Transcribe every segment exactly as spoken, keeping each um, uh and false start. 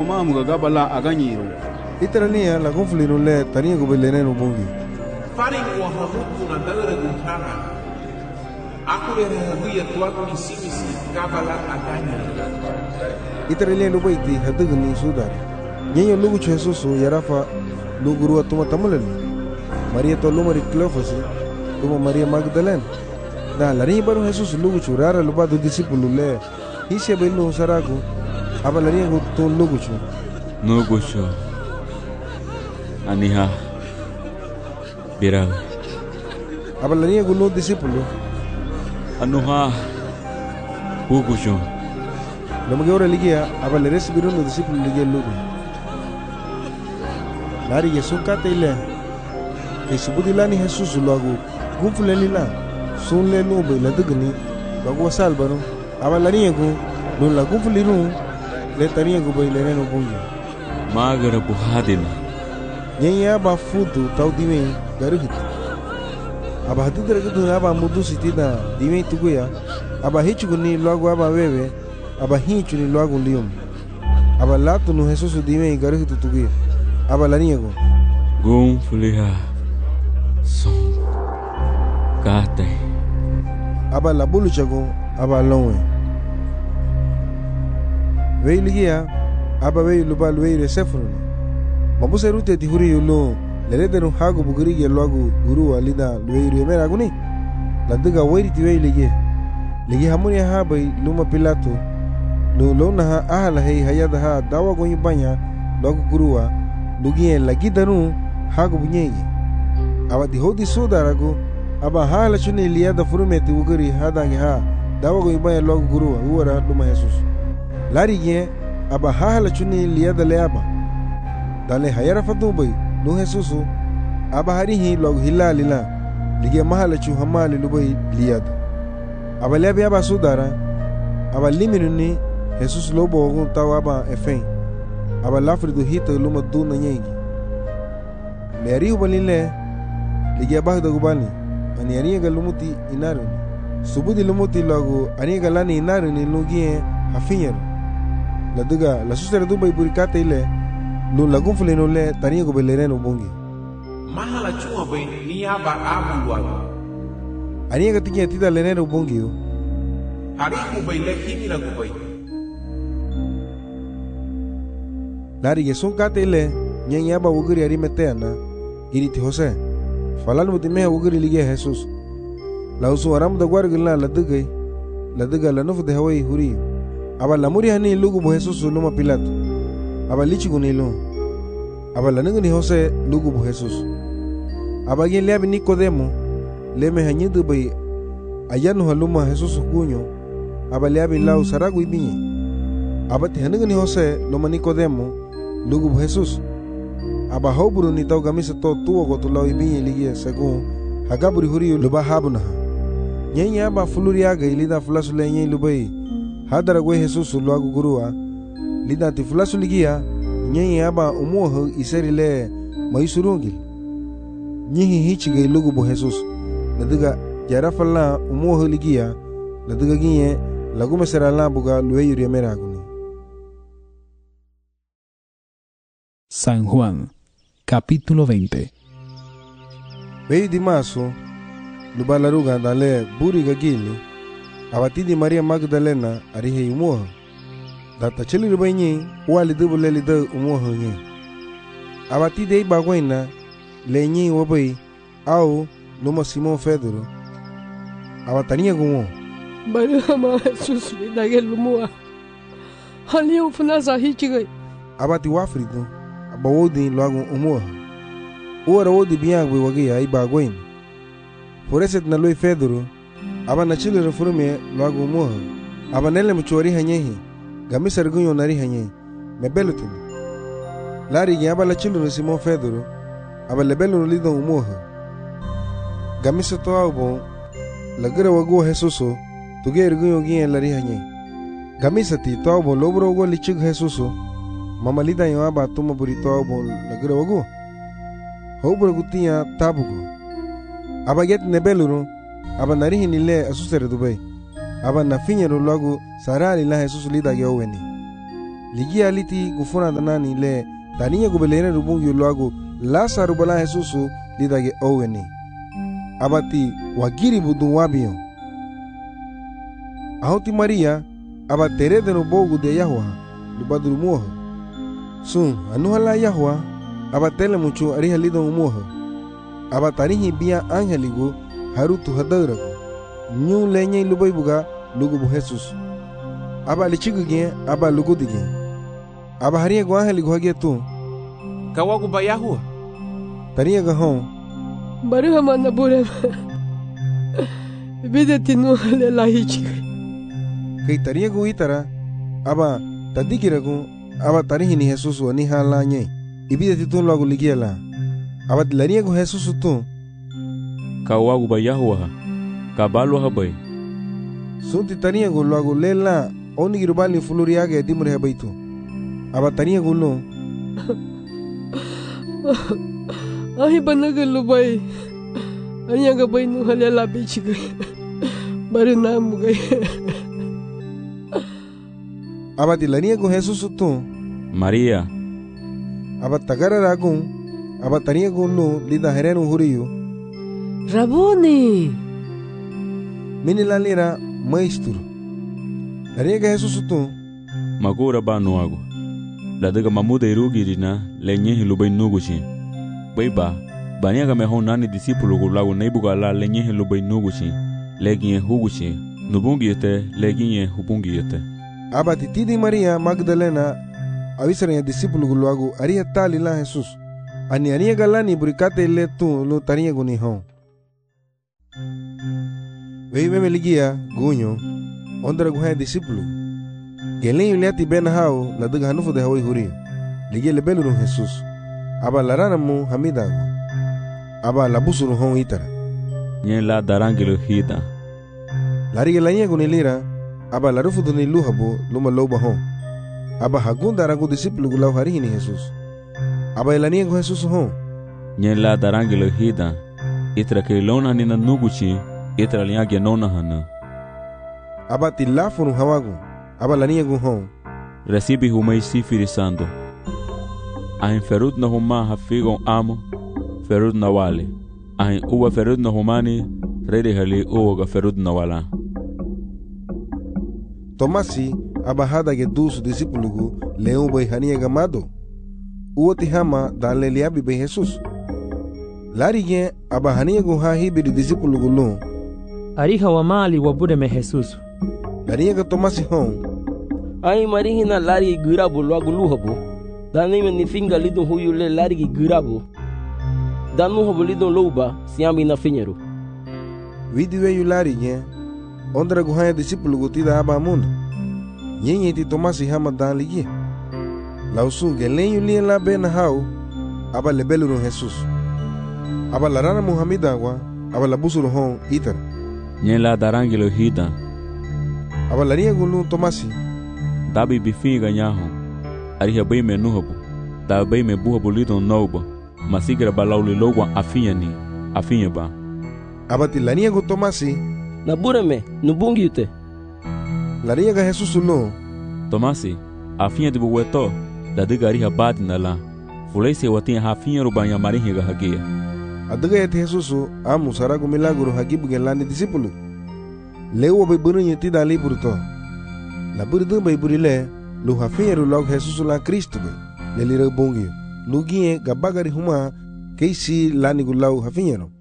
mamu gagabala aganyiro. Itrania la conflino le tania go beleneno bongi. Faring wa hamutu na dalere guntana. Aku le haguya tuaku ni simisi gabala aganyiro. Itrania lo baiti hadugni sudar. Nyenyo lugu chesusu yarafa luguru atuma tamalali. Maria to lumari clofasi, tuma Maria Magdalena. Da lari baru Jesus lugu churara lupa do discípulo le. Hisia belu saraku. Aba lari go to lugu chu. Lugu chu. Aniha. Birawe. Aba lari go lo discípulo. Anuha. Lugu chu. Lama ge ora ligia aba le recibiron lo discípulo ligia lugu. Lari Yesus kata ile. Que subudilani Jesus luagu. Gumfuleni la. Sun le no be la dugni bago salbaro abalani ko no la gufliru le tania ko be le no bungi magara buhadina nyanya ba fudu tau dime garuhit aba hatu dere ko aba mudu sitina dime tuguya aba hichu ni logo aba bebe aba hichu ni logo lium aba latu no Jesus dime garuhit tuguya aba lani ko gumfliha son kate aba la bulu chago aba lonwe veiligia aba vei luba lueire sefroni mabuse rute tihuri yulo leledenu hago buguri yelwagu guru alida lueire mera guni ladiga wairi ti veilige ligi hamuni ha bai luma pilato lu lona ha ahala hei hayada ha dawa go yibanya logo guruwa lugie lagi danu hago bunyegi aba di hodi sudarago aba hala chuni liada furumeti uguri hadangi ha dawa go ibaya logo guru uara luma Jesus lari ge aba hala chuni liada leaba dale hayara fadubai lu Jesus aba hari hi logo hilalila lige mahala chu hamali lubai liada aba lebi aba sudara aba liminuni Jesus lobo ogun tawa aba efen aba lafridu hita luma duna nyegi le ari ubalile lige aba dagubani ani aniga lumuti inaru subudi lumuti lagu aniga lani inaru ni lugie hafinyar la duga la susere du bay burikata ile lu lagun fuleno le taniga go belereno bongi mahala chuma bay ni aba abu wa aniga tinya tida leneno bongi hariku bay le himira go bay lari ge son kata ile nyanya ba uguri ari meteana iriti Jose falal mutime uguri lige Jesus la usu aram da gwargla la dugay la duga la nufu de hawai huri aba la muri hani lugu bo Jesus luma Pilato aba lichi gunilo aba la ngani Jose lugu bo Jesus aba gen le abi Nicodemo le me hanyidu bay ayanu haluma Jesus kunyo aba le abi lau saragu ibinyi aba te ngani Jose luma Nicodemo lugu bo Jesus aba hoburu ni tau gamisa to tuo go tulau ibinyi ligia según hagaburi huri luba habuna nyenya aba fuluri aga ilida fulasu le nyen lubai hadara go Jesus luagu gurua lida ti fulasu ligia nyenya aba umuho iseri le maisurungil nyihi hichige lugu bo Jesus nadiga jara falla umuho ligia nadiga ginye lagu mesera la buga lueyuri meraguni. San Juan, capítulo veinte. Vei di maso, lubalaruga dale buri gagili, abatidi Maria Magdalena arihe umuha. Data chili rubanyi, wali dubule lida umuha nye. Abatide ibagwena, lenyi wabai, au luma Simon Pedro. Abatania gumo. Maria ma Jesus lidagel umuha. Hali ufuna sahichigay. Abati wafrido. Bawodi logo umuha ora wodi biangwe wagi ai bagwen foreset na loi Pedro aba na chile reforme logo umuha aba nele mchori hanyehi gamisar gunyo nari hanye mebelutin lari gi aba la chile Simon Pedro aba lebelu lido umuha gamisa to abo lagara wago Jesuso tuger gunyo gi lari hanye gamisa ti to abo lobro go lichig Jesuso mamalida yo aba tuma burito bon lagira wagu hobro gutia tabugo aba get nebeluru aba narihi nile asusere dubai aba na finyero lagu sarali la Jesus lida yo weni ligia aliti gufuna danani le taniya gubelene rubung yulagu Lazaro bala Jesusu lidage oweni. Abati wagiri budun wabiyo. Ahoti Maria aba tere de no bogu de Yahwa lubadru moho. Sun anuhala Yahwa aba tele mucho ariha lidon moho. Aba tarihi biya angeligo harutu hadarago. Nyu lenye lubai buga lugu bu Jesus. Aba lichigu gen aba lugu dige. Aba hariya go angeligo hage tu. Kawagu ba Yahwa? Tariya ga hon. Baru hamana bure. Bide tinu hale lahi chigai. Kay tariya go itara aba tadikirago aba tarihi ni Jesus wa ni hala nye. Ibide titun lagu ligia la. Aba tilariya go Jesus tu. Kawagu ba Yahwa? Kabalo habai. Sunti tariya go lagu lela oni girubali fuluriage dimure habaitu. Aba tariya go lo. Ahi banaga lubai. Anya ga bai nu hale la bichi gai. Baru namu gai. Aba tilariya go Jesus tu. Maria. Aba tagara ragun. Aba tariya go lo lida herenu huriyo. Rabuni. Mini la lira maestro. Tariya ga Jesus tu. Magura ba nuago. Ladaga mamuda irugirina lenye hilubai nugushi. Baiba, baniaga mehon nani discípulo gulago neibuga la lenye hilubai nugushi. Leginye hugushi. Nubungiyete leginye hubungiyete. Aba titidi Maria Magdalena avisara ya discípulo gulago aria tali la Jesus. Ani aria galani burikate le tu lo tariya guni hon. Veibe meligia gunyo ondra guha discípulo. Gelen yuliati ben hao la daga hanufu de hawai huri. Ligia lebelu no Jesus. Aba larana mu hamidago. Aba labusuru hon itara. Nye la darangilo hida. Lari gelanya guni lira. Aba larufu duni luhabo luma loba hon. Aba hagunda ragu discípulo gulau harihi ni Jesus. Aba elania go Jesus hon. Nye la darangilo hida. Itra ke lona nina nuguchi. Itra liage nona hana. Aba tilafunu hawagu. Aba lania go hon. Recibe humei sifirisando. Ahin ferud na huma hafigon amo. Ferud na wale. Ahin uwa ferud na humani. Rede hali uwa ferud na wala. Tomasi aba hada ge dusu discípulo leon bai hania gamado. Uwa tihama dale liabi bai Jesus. Lari gen aba hania go ha hibiri discípulo lo. Ariha wa mali wa bude me Jesus. Lari ga Tomasi hon. Ai marihi na lari gurabo logo luhabo. Dani me ni finga lidon huyu le lari gurabo. Danu hobo lidon louba siambi na finheiro. Vidiwe yu lari gen. Ondra go ha discípulo go tida aba mun. Nyenye ti Tomasi hama dan ligi. Lausu gelen yu lien la ben hao. Aba lebelu no Jesus. Aba larana Muhammeda wa. Aba labusuru hon itar. Nye la darangilo hida. Aba laria go lu Tomasi. Dabi bifinga nyaho. Ariha bai me nuhabu. Da bai me buhabu lidon nouba. Masigira balauli logwa afinha ni. Afinha ba. Aba ti lania go Tomasi. Na burame, no bungiyute. Laria ga Jesus lo. Tomasi, afinha de buweto. Da diga ariha bati na la. Fulei se watinha hafinha rubanya marihi ga hagia. Adaga yete Jesus amu sarago milagro hagibu gelani discípulo. Leu bai bunye ti dali burto. La burdo bai burile lu hafinha ru log Jesus la Cristo be. Le lira bongio. Lugie gabagari huma keisi lani gulau hafinha no.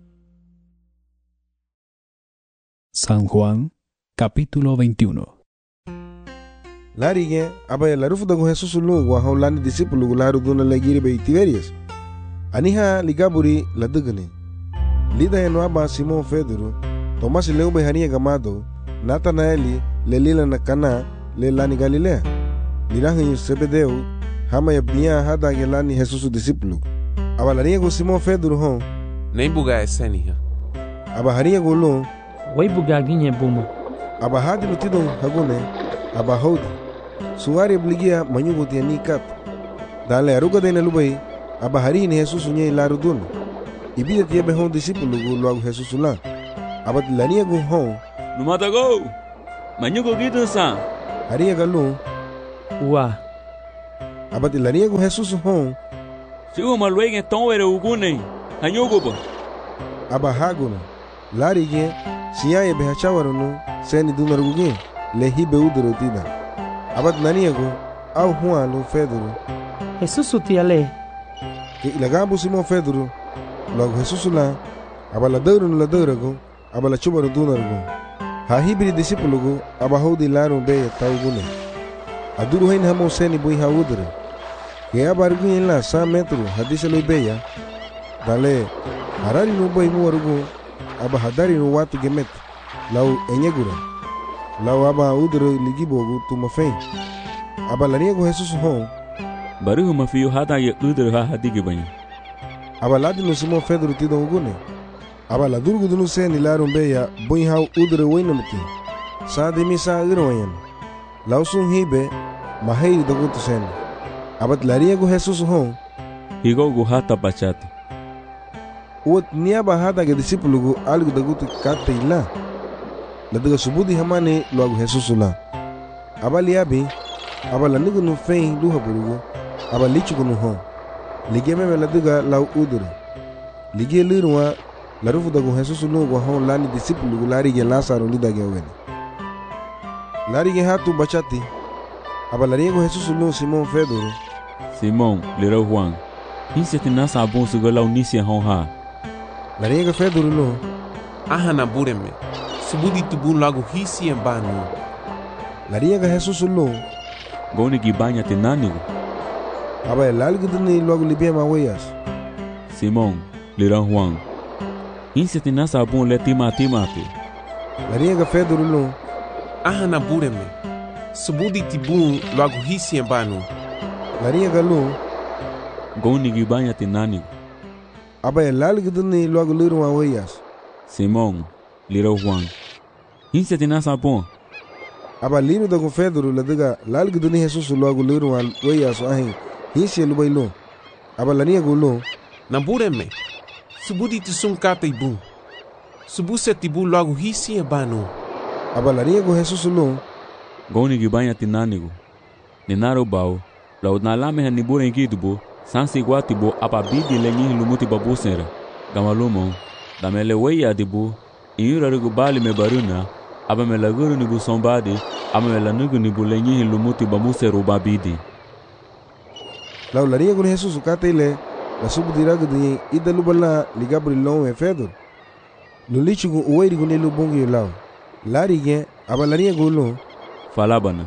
San Juan, capítulo veintiuno. Larige, abaya larufu dago Jesus lo wa haulani discípulo gularu duna legiri be Tiberias. Aniha ligaburi ladugani. Lida eno aba Simon Pedro, Tomasi leu be hania gamado, Natanaeli le lila na Kana le lani Galilea. Lirahin Sebedeu, hama ya bia hada gelani Jesus discípulo. Aba laria go Simon Pedro hon. Nem buga esenia. Aba haria go lo. Wai bugaginye buma. Aba hadi lutidon hagone. Aba hodi. Suari obligia manyugo tiani kat. Dale aruga de lubai. Aba hari ni Jesus nye larudun. Ibida tia be hon discípulo go logo Jesus la. Aba lania go hon. Numata go. Manyugo gitu sa. Haria galo. Ua. abati laria com Jesus hon. Se uma luega tão era ugune, hanyogoba. Abahagono, larige, siya e behachawarono, seni dunarugugin, lehibe udrotina. Abat naniago, au Juan lo Fedro. Jesus utiale. Que ilagabo Simon Fedro, logo Jesus lá, abaladeiro no ladeirago, abalachuba dunargo. Ha hibri discípulo, abaho de laron be taugune. Aduru hein hamo seni bui haudre. Que abarguin lá cem metros, hadise lo beya. Dale, harari no boi muarugo, aba hadari no watu gemet. Lau enyegura. Lau aba udre ligibogo tumafen. Aba laniego Jesus hon. Baru mafio hada ya udre ha hadigi banyi. Aba ladi no Simon Fedro tidon ugune. Aba la durgu dunu seni laron beya, bui hau udre wainamti. Sa de misa iroyan. Lau sun hibe, mahei dagutu seni. Abat lariego Jesus hon. Higo gu hata bachata. Uat niaba hada ke discípulo gu algo dagutu kata ila. Ladaga subudi hamane logo Jesus la. Aba liabi, aba lanigo no fein luha burugo. Aba lichugo no hon. Lige me ladaga lau udure. Lige lirwa larufu dagu Jesus no go hon lani discípulo gu lari ge Lazaro lidage weni. Lari ge hatu bachati. Aba lariego Jesus no Simon Fedro. Simon, lera Juan. Hisse te nasa abon suga unisia hon ha. Lariego Fedro no. Ahana bureme. Subudi tubun lagu hisi embanu. Lariego Jesus no. Goni gibanya te nanigo. Aba el algo duni logo libia maweyas. Simon, lera Juan. Hisse te nasa abon le tima timate. Lariego Fedro no. Ahana bureme. Subudi tibun lagu hisi embanu. Lariego no. Goni gibanya te nanigo. Aba el algo duni logo liru maweyas. Simon, lera Juan. Hisse te nasa abon. Aba liru dagu Fedro ladaga lalgo duni Jesus logo liru maweyas ahin. Hisse lubailo. Aba lariego no. Nambureme. Subudi tisum kata ibun. Subuse tibu lagu hisi embanu. Aba lariego Jesus no. Goni gibanya te nanigo. Nenaro bao. La udnalame hanibura enkidubo. Sansi guatibo apabidi lenyi lumuti babusera. Gamalumo. Damele weya dibu. Iura rigubali me baruna. Aba me laguru nibu sombadi. Aba me lanugu nibu lenyi lumuti bamuseru babidi. Lau lariego Jesus ukate ile. La subudirago de ida lubala ligabri long e Fedro. Lulichugu uweirigu ne lubungi lau. Larige aba lariego lo. Falabana.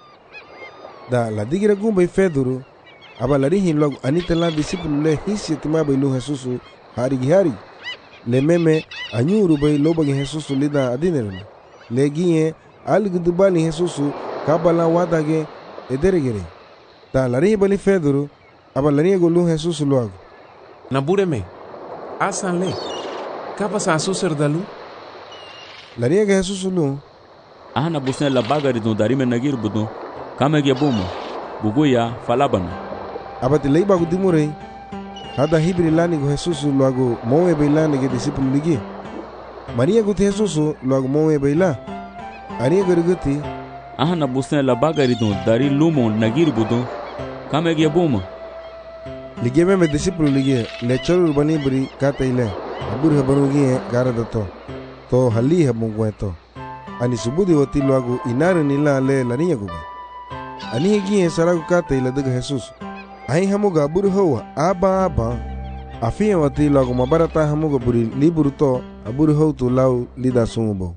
Da la digira gumba e Fedro. Aba larihi logo anita la discípulo le hisi timaba ilu Jesus harigi hari. Le meme anyuru bay loba ge Jesus lida adinerna. Le gie algu dubali Jesus kabala wadage ederegere. Da larihi bali Fedro. Aba larihi golu Jesus logo. Nambureme. Asan le. Kapa sa suser dalu. Larihi ge Jesus lo. Ahana busne la bagari don darime nagir budon. Kame ge bomo. Buguya falabana. Abati leiba gu dimurei. Hada hibri lani gu Jesus logo moe beilani ge discípulo ligi. Maria gu Jesus logo moe beila. Aria gerguti. Ahana busne la bagari don dari lumo nagir budon. Kame ge bomo. Ligi me me discípulo ligi. Le choro bani bri kata ile. Abur habanugi gara dato. To hali habungweto. Ani subudi wati logo inare nila le laniya guba. Ani higi saragu kata ile daga Jesus. Ahi hamuga aburu hoa aba aba. Afia wati logo mabarata hamuga buri liburu to aburu hou tu lau lida sumubo.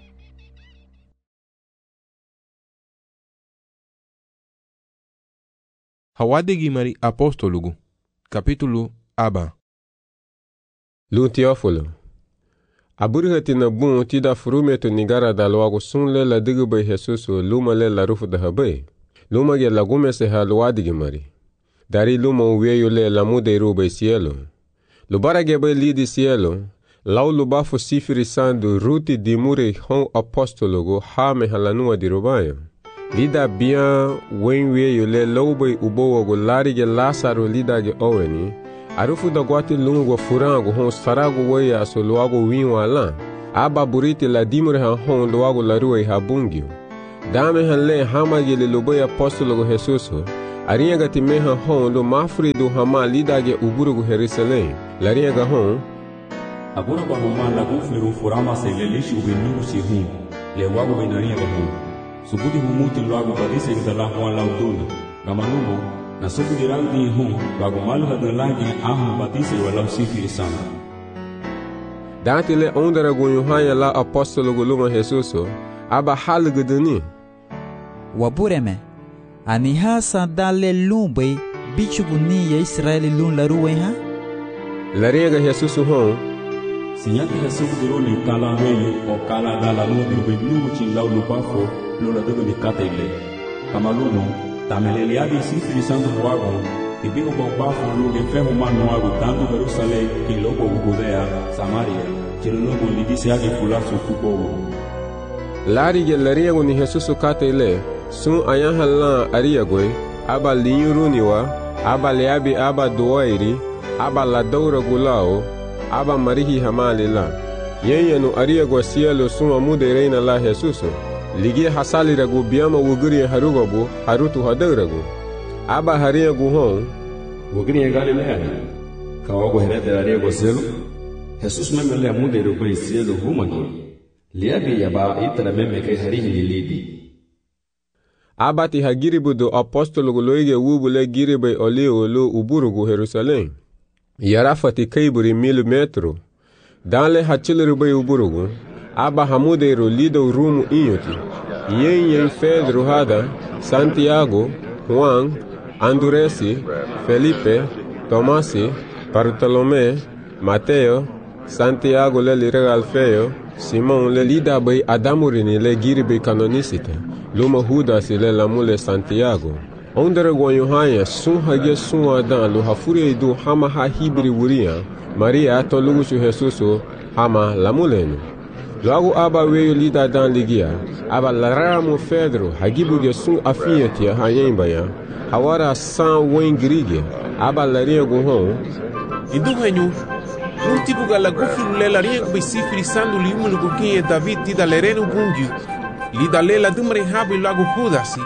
Hawadegi mari apóstolugo. Capítulo aba. Lu Teófilo. Aburhati na bun tida frumeto nigara da logo sunle la digbe Jesus luma le la rufu da habe. Luma ge la gume se halwadigi mari. Dari luma uveio le la mude rube cielo. Lubara ge be lidi cielo. Lau luba fu sifiri sandu ruti di mure hon apostologo ha me halanua di rubayo. Lida bien wenweio le loube uboa go lari ge Lazaro lida ge oweni. Arufu da guati lungo furango hon sarago weia so luago winwa lan. Aba buriti la dimure han hon luago la rue habungio. Dame han le hama ge le lobe apostologo Jesus. Arinha ti meha hon do mafri do hama lidage uburugu Jerusalém. Larinha ga hon. Agora ba homa la gufiru furama se lelishi ubinu si hum. Le wago binarinha ga hon. Subudi humuti lago badise ga la hon lauduna. Gamanumo na subudi raldi hon bago malu hada lagi ahu badise wala sifiri sana. Dati le ondara go Yohana la apostolo go luma Jesuso. Aba halguduni. Wabureme. Ani hasa dale lumbe bichu guni ya Israeli lun la ruwe ha? Larinha ga Jesuso hon. Sinyaki Jesus diro ni kala weyo o kala dala no diro biblu chin lau lupafo lo la dego ni kata ile. Kamaluno tamelele abi sifiri santo wago ibigo bo bafo lo ge feho manu wago tanto Jerusalem ki lobo Judea Samaria chilo lobo lidisi yake fulaso kubo. Lari ge larinha go ni Jesuso kata ile sun ayan halan ariya goy aba linyuruni wa aba leabi aba doairi aba la daura gulao aba marihi hamali la yenyenu ariya go sielo sun amude reina la Jesuso ligi hasali ragu biama wuguri harugobu harutu hadaragu aba hariya gu hon wuguri Galilea kawago herete ariya go selo Jesus memele amude rubai sielo humagi liabi yaba itara meme kai harihi lilidi. Abati hagiribu do apostolo guloige wubule giribe oli olu uburugu Jerusalém. Yarafati kaiburi mil metro. Danle hachilirube uburugu. Aba hamudeiro lido rumu inyoti. Yen yen Pedro hada, Santiago, Juan, Anduresi, Felipe, Tomasi, Bartolomé, Mateo, Santiago le lirega Alfeo, Simon le lida bay adamurini le giribe canonicite. Luma Judas le lamule Santiago. Ondere go Yohana sun hage sun adan lo hafuri do hama ha hibri wuria. Maria to lugu Jesuso hama lamulenu. Logo aba weyo lida dan ligia. Aba laramo Pedro hagibu ge sun afiyetia hayembaya. Hawara san wen grige. Aba laria go hon. Indu henyu un tipo gala gufiru le laria go sifiri sandu liumu go kinye David tida lerenu gungu. Lida lela dumre habi lagu Judasi.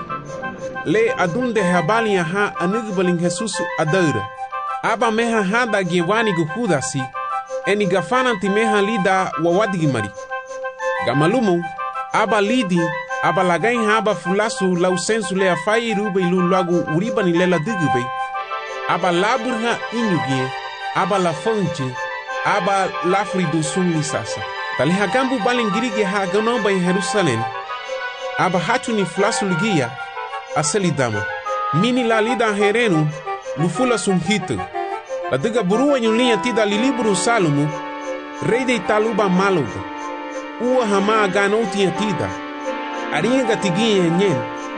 Le adunde habali ha anigbalin Jesus adaira. Aba meha hada gewani gu Judasi. Eni gafana ti meha lida wawadigi mari. Gamalumo aba lidi aba lagain haba fulasu lau sensu le afai rube ilu lagu uribani lela digube. Aba laburha inyugie. Aba la fonche. Aba lafridu sun lisasa. Tali hagambu balingirige ha ganomba in Jerusalem. Aba hatu ni flasu ligia aselidama mini la lida herenu lufula sumhito la diga burua nyulia tida liliburu Salomo rei de taluba maluga ua hama ganoti tida aringa tigia nyen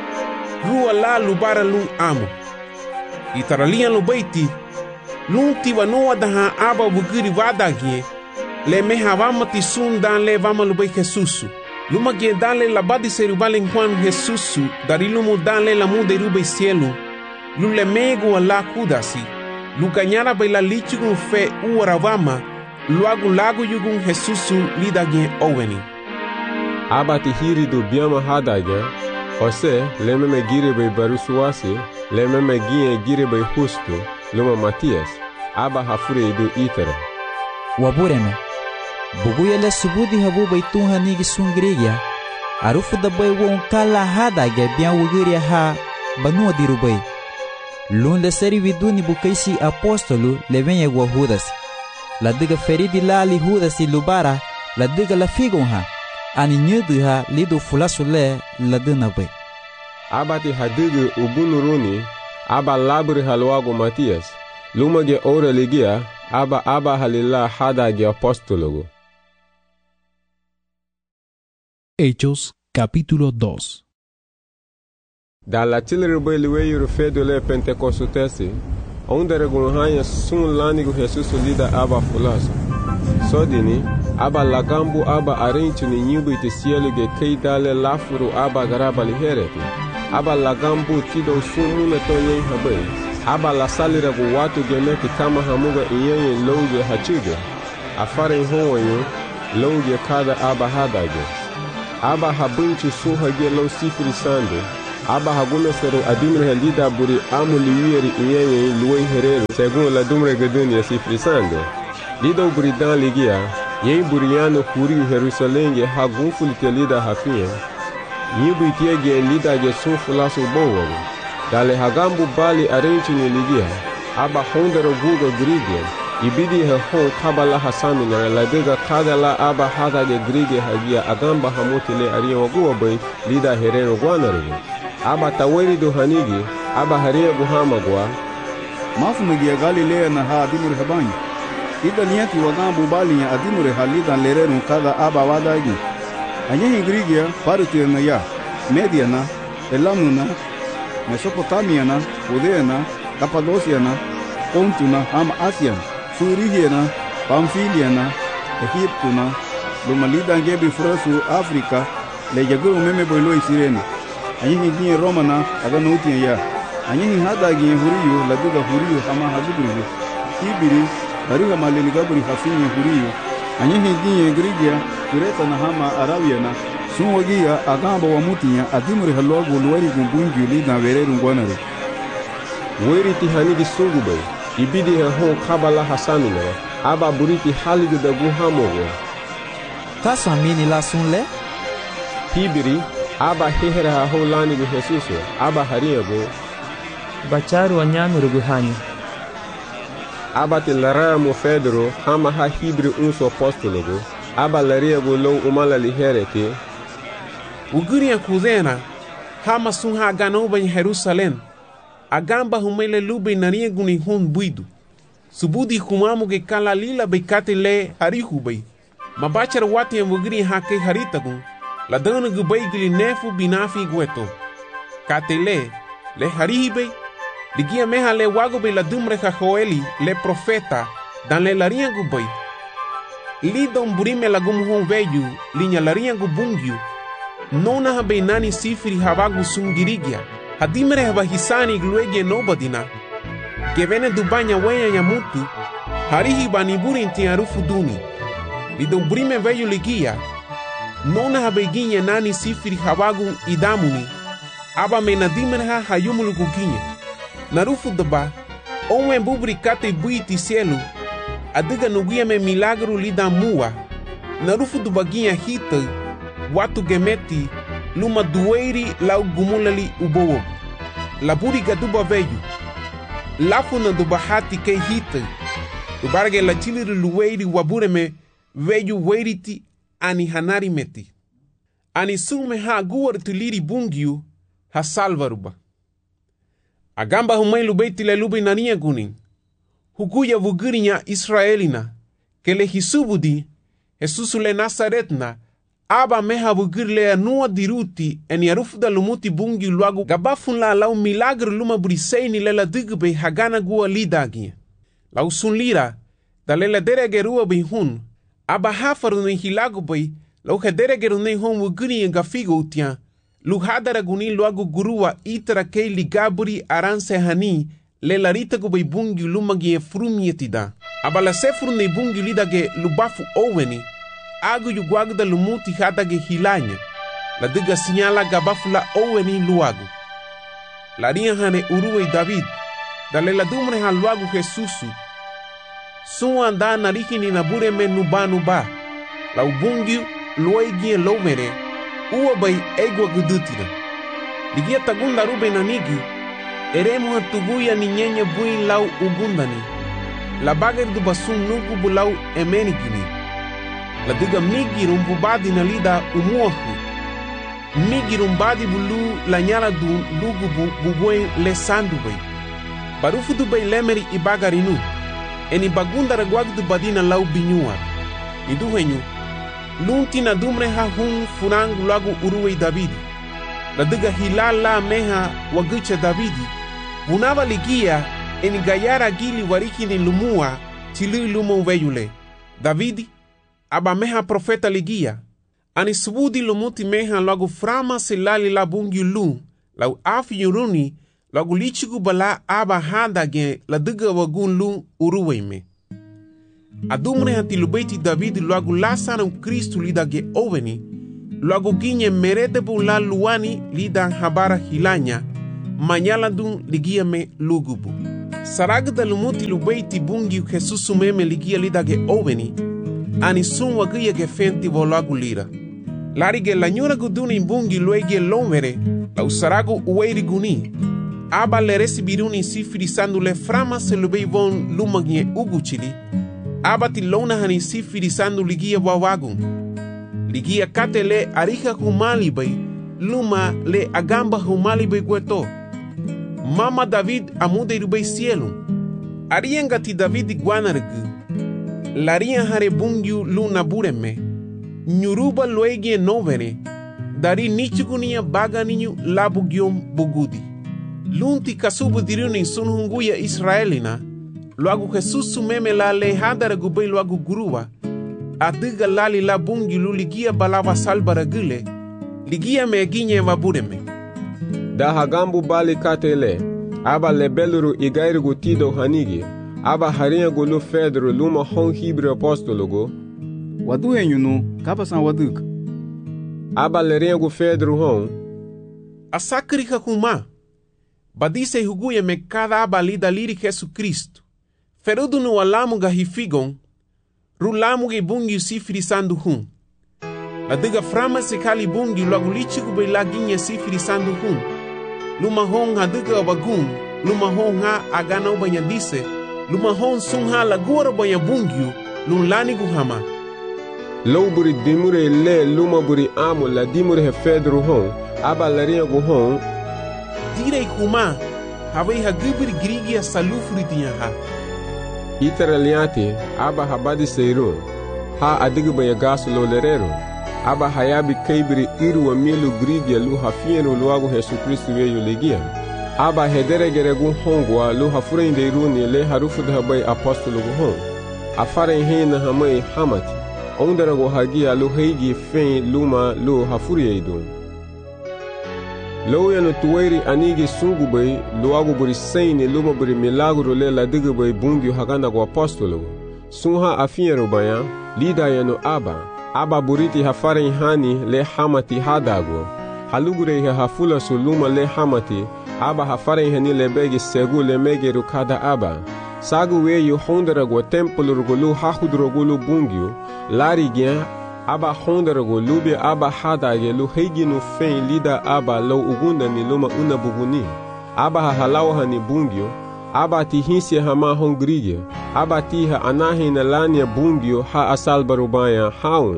rua la lubara lu amo itaralia lu baiti lunti wa noa daha aba bugiri wadagie le meha vama ti sundan le vama lu bai Jesusu Luma ge dale la badi serubalen Juan Jesusu darilumu dale la mude rube cielo lule mego la kudasi lukanyara baila lichugun fe uwaravama luagu lagu yugun Jesusu lidage oweni. Abati hiri do biama hadaga Jose lememe giribe barusuasi lememe gie giribe Justo luma Matias aba hafure do itere. Wabureme Buguyele subudi habu baitun hanigi sungriya arufu da bay won kala hada ge bian wugiria ha banu dirubay lun le seri viduni bukaisi apostolo le venye gwa Judas la diga feridi lali Judas lubara la diga la figon ha ani nyudu ha lido fulasule la dina bay abati hadigu ubunuruni aba labri halwago Matias lumage ora ligia aba aba halila hada ge apostologo. Hechos capítulo dos. Da la tilirbe liweyu fedo le pentecostesi, onde regunhanya sun lanigo Jesus lida aba fulaso. Sodini aba lagambu aba arenchu ni nyubi te sielu ge keidale lafuru aba garaba lihereti. Aba lagambu tido sun mune to yen habai. Aba la salira gu watu gemeti kama hamuga iyenye loge hachuge. Afare honwayo loge kada aba hadage. Aba habunchu sun hage lo sifiri sande. aba hagume sero adimre helida buri amu liwieri iyenye luwei herero según la dumre gedunia si frisando. Lido buri dan ligia, yen buriano kuri Jerusalem ye hagun fulite lida hafia. Yibu itiege lida ge sun fulasu bongo. Dale hagambu bali arenchini ligia, aba hondero guga grige, ibidi he hon kabala hasami na ladega kadala aba hada ge grige hagia agamba hamutile ariya waguwa bay lida herero guanarugu. Aba taweri do hanigi, aba hariya guhama gua. Mafu megia Galilea na ha adimure habanyi. Ida liyanti wagambu bali ya adimure halida lerero kada aba wadagi. Anyehi grigia parutia na ya, Media na, Elamu na, Mesopotamia na, Judea na, Kapadosia na, Pontu na, ama Asia, Surigia na, Pamfilia na, Egipto na, Lumalida ngebi furasu Afrika, le jaguru meme boilo isireni. Anyehi ginye Roma na, agano utia ya. Anyehi hada ginye huriyo, laduga huriyo ama hazuburiyo. Ibiri, bariga maleli gaburi hafinye huriyo. Anyehi ginye Grigia, Kureta na hama Arabia na, Sunwagia agamba wa mutinya adimure halwago luwari gumbungi ulida vereru ngwanare. Weri tihanigi sungube, ibidi he hon kabala hasamine, aba buriti halidu da guhamogo. Taso amini la sunle? Hibiri, aba hehere ha ho lanigu Jesuso, aba hariyago. Bacharu anyamuru guhanyo. Aba tilara mo Fedro, hama ha hibri unso apostologo, aba lariyago low umala lihereke. Uguria kuzena, hama sunha ganoba em Jerusalém, agamba humele lube naria guni hun buidu. Subudi kumamu ge kala lila bekate le harihubay. Mabachar wati em ugri hake haritagun, la dana gubay gili nefu binafi gueto. Kate le, le harihibay, ligia meha le wagobe la dumre Joeli le profeta, dan le laria gubay. Lidon burime la gumhon veyu, linya laria gubungyu, nona habe nani sifiri habagu sungirigia, hadimere haba hisani gluegie nobadina, gevene dubanya wenya nyamutu, harihi baniburi inti arufu duni, lidon burime veyu ligia, nona habe ginye nani sifiri habagu idamuni, aba menadimere ha hayumulu guginye, narufu daba, onwe bubri kate buiti cielo, adiga nugia me milagro lida mua, narufu dubaginha hita, watu gemeti, luma dueiri lau gumulali ubowo. Laburi gaduba veyu, lafu na dubahati ke hita, dubarge la chiliru lueiri wabureme veyu weiriti ani hanari meti. Ani sume ha guar tuliri bungiu ha salvaruba. Agamba humai lubeiti le lube nania gunin. Hukuya vugirinya Israelina, que le hisubudi, Jesus le Nazaretna, aba meha vugirle anua diruti, en yarufda lumuti bungi luagu, gabafun la lau milagre luma briseini le la digbe hagana gua lidagi. Lau sun lira, da le la dere gerua bihun, aba hafaru ne hilagu bay, lau hedere geru ne hon vugiri gafigo utia, lu hadara guni luagu gurua itara kei ligaburi aranse hani, le larita go bay bungi lumagi e frumietida. Aba la sefru ne bungi lidage lubafu oweni, agu yuguagu da lumuti hadage hilanya, la diga sinyala gabafu la oweni luagu. La ria hane uruwe David, da le la dumre han luagu Jesusu. Su anda narihini nabure me nuba nuba, la ubungi luegi lomere, uwa bay egwa gudutina. Ligia tagunda rube nanigi, eremu hatuguya ni nyenye bui lau ugundani. La bager du basun nugu bulau emenigini. La diga migi rumbubadi na lida umuahu. Migi rumbadi bulu la nyala du lugu bu bubuen le sandu bay. Barufu du bay lemeri ibagarinu. Eni bagunda reguag du badina lau binyua. Idu henyu. Lunti na dumre ha hun furangu lagu uruwe Davidi. La diga hilala meha wagucha Davidi. Bunava ligia eni gayara gili wariki ni lumua tili lumo veyule. Davidi, aba meha profeta ligia. Ani subudi lumuti meha lagu frama silali la bungi lu. Lau afi yuruni lagu lichigu bala aba handa gen la diga wagun lu uruwe me. Adumre hanti lubeiti Davidi lagu lasana Kristu lidage oveni. Luagu ginye merete bu la luani lidan habara hilanya, manyala dun ligia me lugubu. Saraga da lumuti lubeiti bungi Jesus meme ligia lida ge oveni, ani sun wagia ge fenti volagu lira. Larige la nyura guduni bungi luege lomere, la usaragu uweiri guni. Aba le resibiruni sifiri sandu le frama se lubei von lumagie uguchili. Aba ti lona hani sifiri sandu ligia wawagun. Ligia kate le arika humali bay, luma le agamba humali bay gueto. Mama David amude rubei cielo. Arienga ti David iguanargu. Laria hare bungiu luna bureme. Nyuruba luegie novere. Dari nichugunia baga ninyu labugiom bugudi. Lunti kasubu diruni sunhunguya Israelina. Luagu Jesus sumeme la lehadara gubei luagu gurua. Adiga lali la bungi lu ligia balava salbara gule. Ligia me ginye vabureme. Da hagambu bali katele. Aba lebeluru igairigu tido hanigi. Aba harinha gulu fedro luma hon hibre apostologo. Wadu enyunu, kapa san waduk. Aba lerinha fedro hon. Asakrika kuma. Badise huguye me cada aba lida liri Jesus Cristo. Ferudu no alamu gahifigon. Rulamu ge bungi sifiri sandu hun. Adiga frama se kali bungi logo lichigu be laginha sifiri sandu hun. Luma hon adiga wagun. Luma hon ha agana ubanya dise. Luma hon sun ha lagora banya bungiu. Lulani guhama. Low buri dimure le luma buri amu la dimure he fedro hon. Aba larinha gu hon. Direi kuma. Havei hagibiri grigia salufuri tinha ha. Itaraliati, aba habadi seirun. Ha adiga banya gasu lo lerero. Aba hayabi kaibiri iru wa milu grigia lu hafienu luagu Jesus Kristu weyu legia. Aba hedere geregu hongwa lu hafurende iruni le harufu dhabai apostolo gu hong. Afare hina hamai hamati. Ondarago hagia lu heigi fein luma lu hafuri eidun. Loya no tuweri anigi sungu bay luagu buri seine luma buri milagro le la diga bay bungi hagana go apostolo. Sunha afiero baya lida yano aba. Aba buriti hafare hani le hamati hadago. Halugure ha hafula suluma le hamati. Aba hafare hani le begi segu le mege rukada aba. Sagu we yu hondara go templo rugulu hahudrogulu bungio. Lari gyan aba hondarago lube aba hadage lu heiginu fein lida aba lo ugunda ni luma una buguni. Aba ha halawa ni bungio. Aba ti hinsi hama hongrige. Aba ti ha anahi na lania bungio ha asal barubaya haun.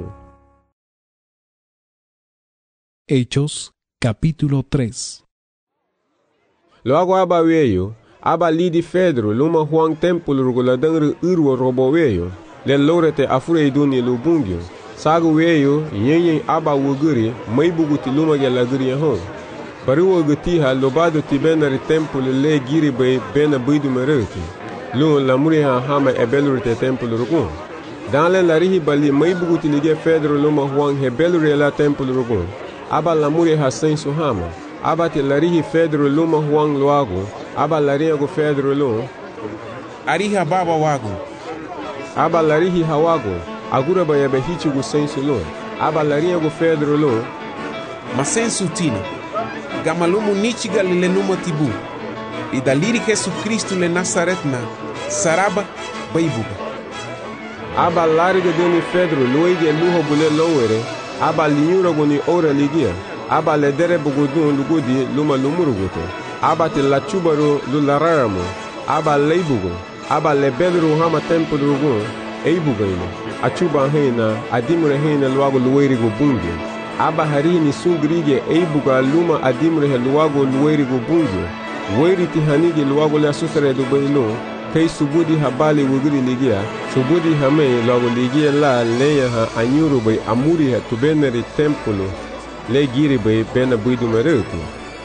Hechos capítulo tres. Logo aba weyo. Aba lidi Fedro luma huang templo ruguladangru urwo robo weyo. Le lorete afure iduni lu bungio. Sagu weyo yenyen aba wuguri mai buguti luma gela guri hon. Bari wuguti ha lobado ti benari templo le giri bay bena buidu mereti. Lu la muri ha hama ebelurite templo rugun. Dans le larihi bali mai buguti lige Fedro luma huang hebelure la templo rugun. Aba la muri ha sensu hama. Aba ti larihi Fedro luma huang luagu. Aba larihi go Fedro lu. Ariha baba wagu. Aba larihi hawagu. Agura baya behichi gu sensu lo. Aba larinha gu Fedro lo. Masensu tina. Gamalumu nichiga lile numa tibu. Idaliri Jesus Kristu le Nazaretna. Saraba baibuga. Aba lariga deni Fedro loige luho bule lowere. Aba linyura guni ora ligia. Aba ledere bugudun lugudi luma lumuruguto. Aba te la chubaro lulararamu. Aba leibugo. Aba lebedru hama tempo rugun. Eibugaino. Achuba hena adimure hena luago luweri go bungi. Aba harini sungrige eibuga luma adimure he luago luweri go bungi. Weri tihanigi luago le asusare do baino. Kei subudi habali wugiri ligia. Subudi hame luago ligia la leya ha anyuru bay amuri ha tubeneri tempolo. Le giri bay bena buidu mereuti.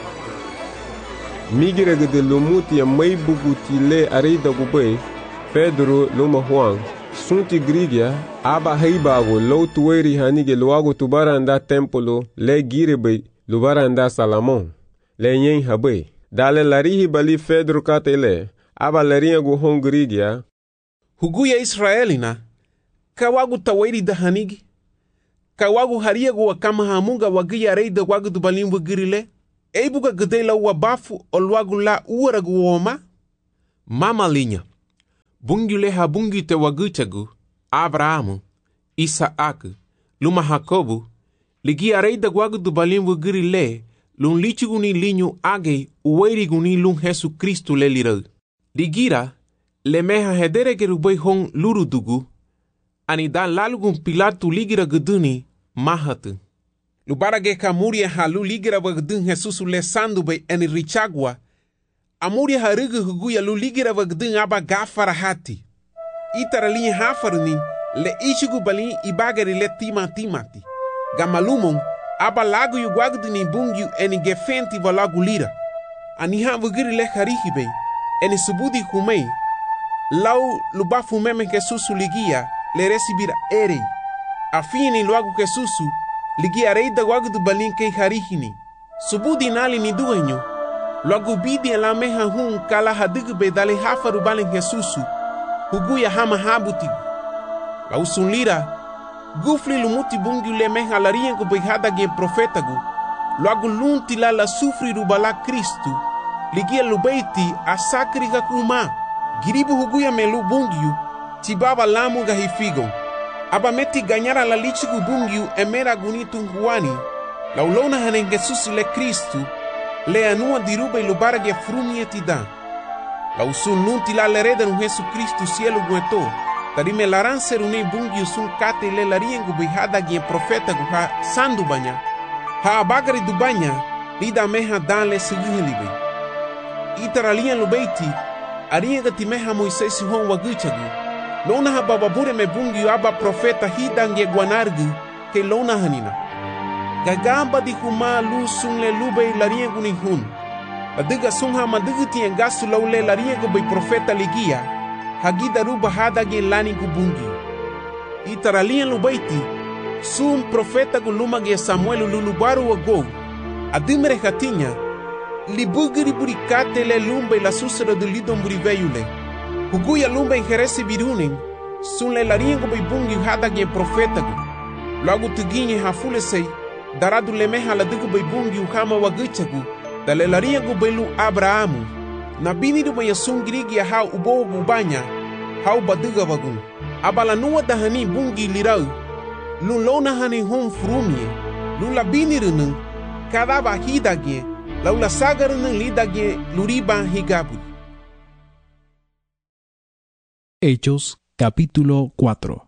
Migira gede lumuti ya maibuguti le arida go bay. Fedro luma huang. Sunti grigia, aba heibago lo tuweri hanige luago tubaranda tempolo le girebe lubaranda Salamon. Le nyen habe. Dale larihi bali Fedro katele, aba larinha go hon grigia. Huguya Israelina, kawagu taweri da hanigi. ka wagu hariagu wa kama hamunga wagia reida wagu du balim wagirile, eibuga gedela wa bafu ol wagu la uaragu woma? Mama linha, bungi leha bungi te waguchagu, Abrahamu, Isaac, luma Jacobu, ligia reida wagu du balim wagirile, lun lichiguni linho agei ueriguni lun Jesu Cristo le lirau. Ligira, le meha hedere gerubei hong lurudugu, ani da lalugun Pilatu ligira geduni mahatu. Lubarage ka muria halu ligira wagdun Jesus le sandu bei eni richagwa, amuria harugu huguya lu ligira wagdun aba gafara hati. Itara linha hafaruni le ichigu bali ibagari le tima timati. Gamalumon aba lagu yu wagduni bungyu eni gefenti valagu lira. Aniha wagiri le harihibe, eni subudi humei, lau lubafu meme Jesusu ligia le recibir erei. Afini luagu Jesusu ligia reida wagu du balin kei harihini. Subudi nali ni duenyo. Luagu bidi la meha hun kala hadigu be dale hafaru balin Jesusu. Huguya hama habutigu. Lau sunlira gufli lumuti bungi le meha lariengu be hadagi profetagu. Luagu lunti la la sufri rubala Kristu. Ligia lubeiti asakri gakuma. Giribu huguya melu bungiu. Tibaba lamu gahifigo. Aba meti ganyara la lichigu bungiu emera gunitu huani. La ulona hanen Jesus le Kristu. Le anua diruba ilubarage frumi etida. La usun nunti la lereda nu Jesu Kristu cielo gueto. Tarime laran serune bungiu sun kate le lariengu bihada gien profeta guha sandu banya. Ha abagari du banya. Lida meha dan le seguhelibe. Itaralian lubeiti. Arienga timeha Moisés hon waguchagu. Lona ha bababure me bungi aba profeta hidange guanargu ke lona hanina. Gagamba di huma lu sun le lube lariengu ni hun. Adiga sun ha madugu tiengasu laule lariengu bei profeta ligia. Hagida ruba hadage lani gu bungi. Itaralian lubeiti. Sun profeta gu lumage Samuel lulubaru wago. Adimere hatinya. Libugiri burikate le lumbe la susera de lidon buriveyule. Huguya lumbe en jeresi birunen. Sun le lariengo bei bungi hadage profetagu. Logo tuginye hafule sei. Daradu le meha la digu bei bungi uhama waguchagu. Da le lariengo bei lu Abrahamu. Na binidu bei sun girigi ya hau ubo gubanya. Hau badiga wagun. Abala nuwa dahani bungi lirau. Lun lona hani hon frumie. Lun la binirunun. Kadaba hidage. Laula sagarun lidage luriba higabu. Hechos capítulo cuatro.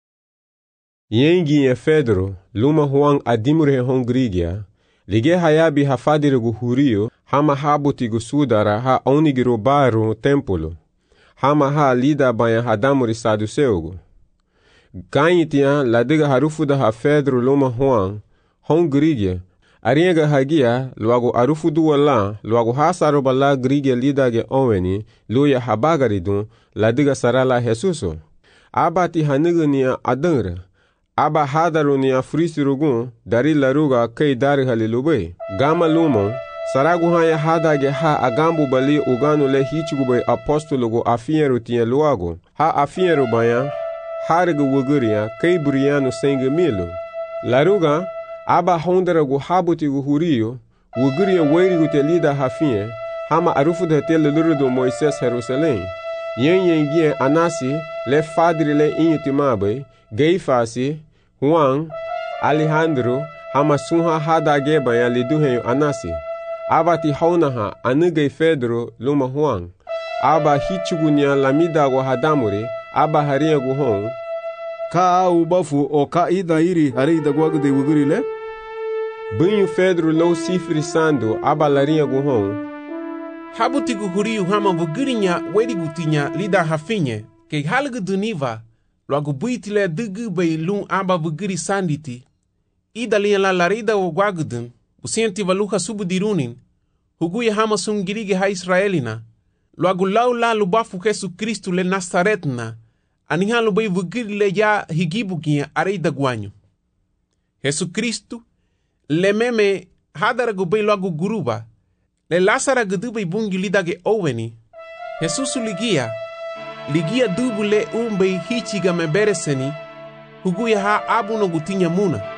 Yengi e Pedro, luma Juan adimure hongrigia, lige hayabi hafadirigu hurio, hama habutigu sudara ha onigiro baru templo, hama ha lida banya hadamuri saduseugu. Ganyitia ladiga harufuda ha Pedro luma Juan, hongrigia, Arienga hagia, luago arufu duwa la, luago hasaroba la grigia lidage oweni, luya habagaridun, ladiga sarala Jesuso. Abati hanigania adangra. Aba hadarunia frisirugun, dari laruga kei dari halilube. Gama lumon, saragu haya hadage ha agambu bali uganu le hichigube apostologo afieru tia luago. Ha afieru baya, harigu wuguria, kei burianu senge milu. Laruga, Aba hondera gu habuti gu hurio, wuguria weirigu te lida hafie, hama arufu de te lulurudu Moises Jerusalém. Yen yen gien anasi, le fadri le inyutimabe, Geifasi, Juan, Alejandro, hama sunha hada geba ya liduhenyo anasi. Aba ti haunaha anugei Pedro luma Juan. Aba hichugunia lamida gu hadamuri, aba haria gu hon. Ka ubafu o ka ida iri harida guagu de wugurile? Banho Pedro lo sifri sando abalarinha guhon. Habuti guhuriu hama vugurinya werigutinya lida hafinye ke halgu duniva logo buitile dugu bei lun aba vuguri sanditi. Ida linha la larida o guagudun usienti valuha subudirunin huguya hama sungirige ha Israelina logo lau la lubafu Jesu Cristo le Nazaretna aniha lo bei vuguri le ya higibugia areida guanyo. Jesu Cristo le meme hadara gubei logo guruba. Le Lázaro gudubei bungi lidage oweni. Jesus ligia. Ligia dubu le umbei hichiga mebereseni. Huguya ha abu no gutinya muna.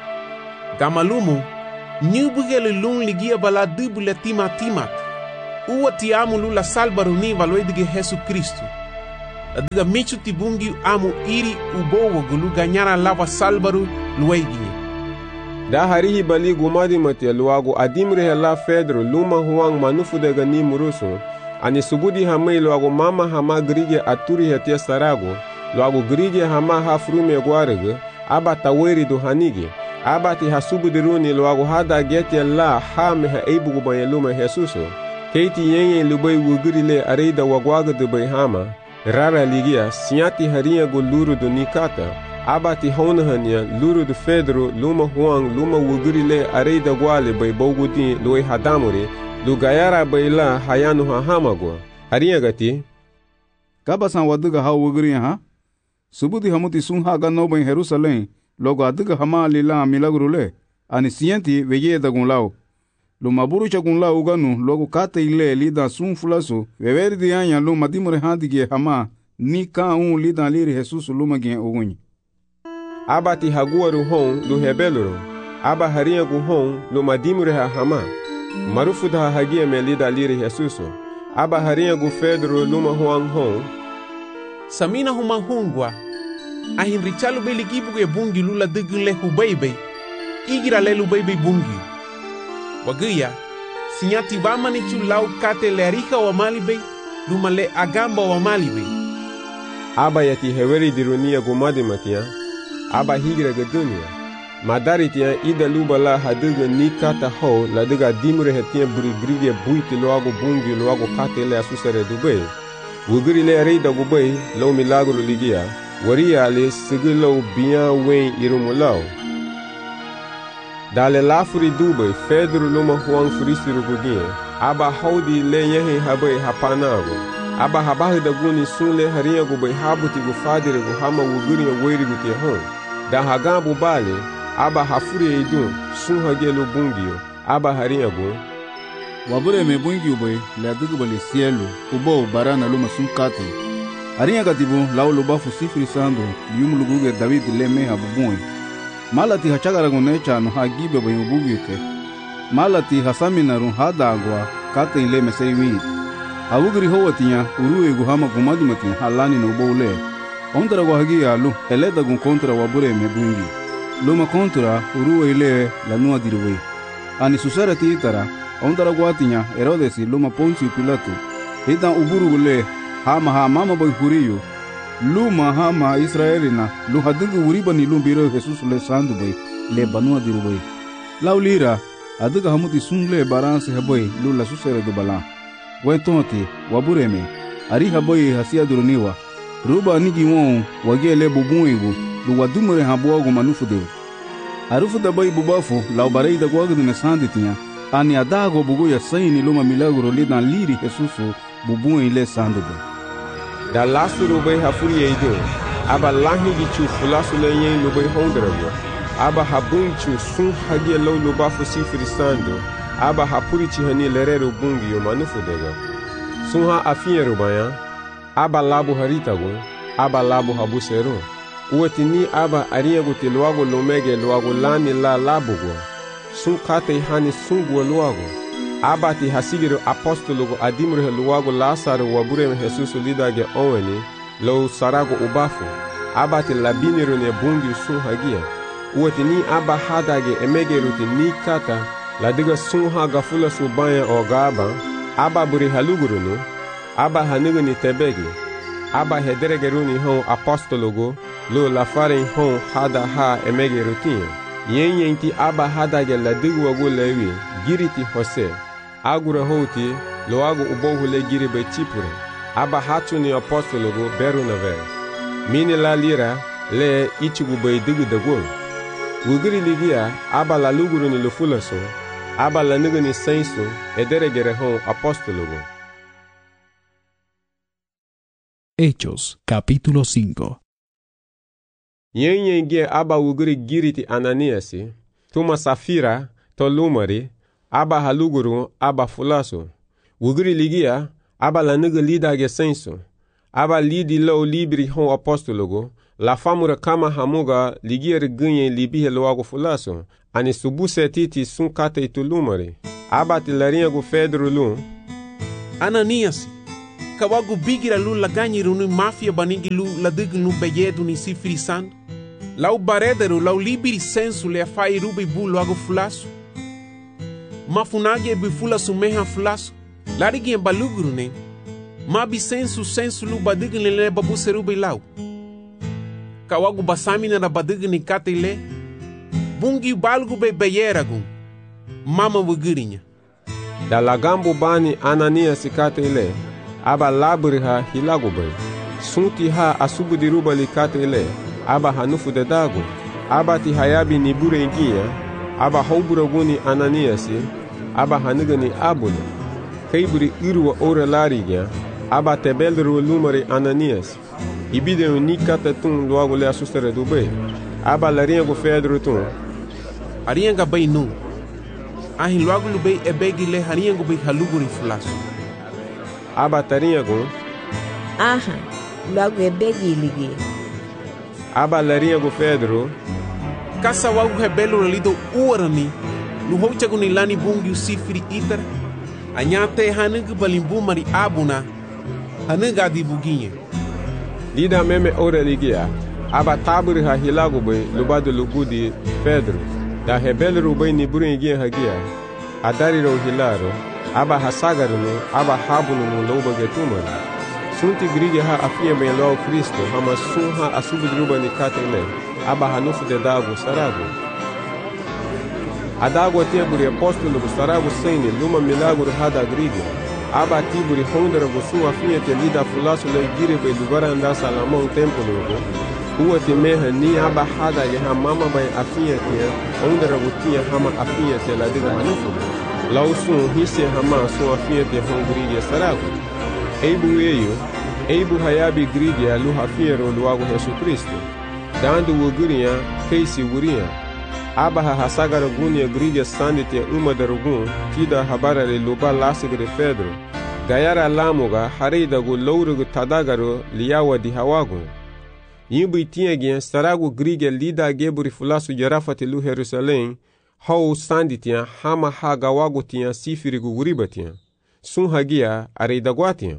Gamalumo, nyubugele lung ligia bala dubule tima timat. Uwa ti amu lula salbaru ni valoedige Jesu Kristu. Adiga michu tibungi amu iri ubowo gulu ganyara lava salbaru lueginye. Da harihi bali gumadi matia luagu adimre hela Pedro luma huang manufu dega ni murusu. Ani subudi hamei luagu mama hama grige aturi hetia sarago. Luagu grige hama hafrume guarege. Aba taweri do hanige. Aba ti hasubudiruni luagu hada getia la ha meha eibu gubanye lume Jesuso. Keiti yenye lubai wugurile areida wagwaga de bai hama. Rara ligia siati haria go luru do nikata. Abati honahania luru do Pedro luma huang luma wugurile areida gwale bai bogudi loi hadamure. Lugayara bai la hayanu hahamagwa. Haria gati. Kabasan waduga ha wuguri ha. Subudi hamuti sun haga no bai Jerusalem. Logo aduga hama lila milagrule. Ani sienti veye da gunlao. Luma buru chagun la uganu logo kate ile lida sun fulaso veveri dianya luma dimure handige hama ni ka un lida liri Jesus luma gen ogunyi. Aba ti haguaru hon lu hebeluro. Aba haria gu hon luma dimure ha hama. Marufu da hagia me lida liri Jesus. Aba haria gu Pedro luma huang hon. Samina huma hungwa. Ahin richalu beli gibu ge bungi lula digunle hubeibe. Igira le lubeibe bungi. Wagaya, sinyati vamani chu lau kate le rika wa malibe, luma le agamba wa malibe. Aba yati heweri dirunia gumadi matia, aba higira gadunia. Madari tia ida luba la haduga ni kata ho, la duga dimure hetia burigrige buiti loago bungi loago kate le asusare dube. Wuguri le reida gube, lau milagro ligia, waria le sigi lau biya wen irumulao. Dale lafuri dubai Pedro luma huang furisiru gudie. Aba haudi le yehe habai hapanago. Aba habahi da guni sunle haria gubai habuti gufadire guhama wuguri ya weiri gutie hon. Da hagabu bale, aba hafuri eidun sun hagelu bungio. Aba haria gu. Wabure me bungi ubai le adugu bali sielu ubo barana luma sun kate. Haria gatibu lau lubafu sifri sando liyumu luguge David le meha bubui. Malati hachagara gunecha no hagibe bayu bugite. Malati hasamina run hadagwa kate ile mesei wit. Awugri howatia urue guhama gumadi matin halani no bole. Ondra gwahagia lu eleda gun kontra wabure mebungi. Luma kontra urue ile lanua diruwe. Ani susara titara ondra gwatinya Herodesi luma Ponsi Pilato. Hita uburu gule hama ha mama boy huriyo. Luma hama Israelina lu hadugu uriba ni lumbiro Jesus le sandu bay le banua dirubay. Laulira aduga hamuti sungle baranse haboy lu la susere do bala. Wentonti wabureme ari haboy hasia duruniwa. Ruba nigi won wage le bubuigu lu wadumure habogo manufu de. Arufu da bay bubafu la barei da gwagu ne sanditinha. Ani adago bugu ya saini luma milagro le dan liri Jesus bubuin le sandu bay. Da lasu rubai hafuri eido. Aba lahi gichu fulasu le yen lubai hondrago. Aba habunchu sun hagia lau lubafu sifri sando. Aba hapuri chihani lerero bungi yo manufu dega. Sun ha afiye rubaya. Aba labu haritago. Aba labu habusero. Uweti ni aba ariago te luago lomege luago lani la labugo. Sun kate hani sungu luago. Abati hasigiro apostologo adimure luago Lazaro wabure Jesus lidage oweni lo sarago ubafu. Abati labiniro ne bungi sun hagia. Uweti ni aba hadage emegeruti ni kata ladiga sun haga fula subaya ogaba. Aba buri halugurunu. Aba hanigo ni tebegi. Aba hederegeruni hon apostologo lo lafare hon hada ha emegeruti. Yen yenti aba hadage ladigu wago lewi giriti hose. Agura hoti loago ubohule giribe chipure. Aba hatu ni apostologo beru nave. Mini la lira le ichigu bay digu dago. Wugiri ligia aba la luguru ni lufulaso. Aba la nigu ni sensu edere gere hon apostologo. Hechos capítulo cinco. Yen yen gie aba wugiri giriti Ananiasi. Tuma Safira to lumari. Aba haluguru aba fulaso. Wugiri ligia aba la nigu lidage sensu. Aba lidi lo libri hon apostologo. La famura kama hamuga ligia rigunye libihe loago fulaso. ani subuse titi sun kate itulumare. Abati larinha gu Pedro lu. Ananias, kawagu bigira lu laganyiru ni mafia banigi lu ladig nu beyedu ni sifrisando. Lau baredero lau libiri sensu le afai rubi bu logo fulasu. Mafunagi e bifula sumeha fulasu. Larigi e baluguru ne. Mabi sensu sensu lu badig ni le babu serubi lau. Kawagu basamina na badig ni kate le. Bungi balgu be beyeragu. Mama wugirinha. Da lagambu bani Ananias kate ile. Aba labri ha hilagu bay. Sunti ha asubu diruba li kate ile. Aba hanufu de dago. Aba ti hayabi ni bure ingia. Aba haubura guni Ananias. Aba haniga ni abuna. Kaiburi irwa ora larigia. Aba tebelru lumari Ananias. Ibide ni kate tun logo le asustere do bay. Aba larinha go Pedro tun. Arianga bay nu. Ahin logo lubei e begi le hariango bei haluguri fulasu. Aba tarinhago. Aha, logo e begi ligi. Aba larinhago Pedro. Kasa wagu rebelo lido uarani. No hochago ni lani bungi usifiri itar. Anyate hanugu balimbu mari abuna. Hanuga di buginha. Lida meme ora ligia. Aba taburi ha hilago bei lubado lugudi Pedro. Da rebelo rubai ni buringia hagia. Adari ro hilaro. Aba hasagaruno. Aba habuno no loba getumari. Sunti grige ha afia ben lo Cristo. Hama sun ha asubidruba ni katele. Aba hanufu de dago sarago. Adago teburi apóstolo sarago sene. Luma milagro hada grige. Aba tiburi hondra gosu afia te lida fulaso le gire be lugar anda salamon tempo logo. Ua te meha ni aba hada ye ha mama bay afia te ondra gutia hama afia te la diga hanufu. Lau sun hisse hama sun afia te hongrigia sarago. Eibu eyo, eibu hayabi grigia lu hafia ro luago Yesu Cristo. Dando wuguria, keisi wuria. Aba ha hasagara gunia grigia sandi te uma darugun, tida habara le luba lasigre Pedro. Gayara lamuga hareida gu lourugu tadagaro liawa di hawagu. Yimbu tinha gen sarago grigia lida geburi fulasu jarafati lu Jerusalém, hau sandi tinha hama ha gawagu tinha sifirigu guriba tinha. Sun hagia areida guatinha.